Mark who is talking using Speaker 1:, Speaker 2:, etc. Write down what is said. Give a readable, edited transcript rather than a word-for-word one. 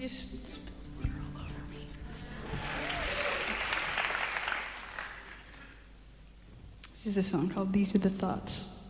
Speaker 1: just spilled water all over me. This is a song called These Are the Thoughts.